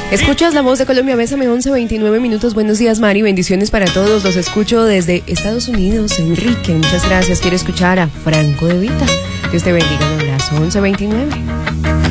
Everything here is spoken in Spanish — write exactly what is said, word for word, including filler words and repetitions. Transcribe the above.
Escuchas La Voz de Colombia, Bésame, once veintinueve minutos. Buenos días, Mari, bendiciones para todos. Los escucho desde Estados Unidos. Enrique, muchas gracias. Quiero escuchar a Franco De Vita. Dios te bendiga, un abrazo. once veintinueve.